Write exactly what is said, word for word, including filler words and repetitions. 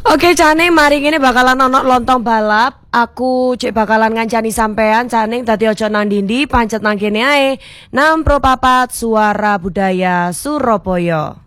Oke Caning, mari ngene bakalan ono lontong balap. Aku cek bakalan ngancani sampean Caning dadi ojo nang ndi pancet nang kene ae. enam pro papat Suara Budaya Surabaya.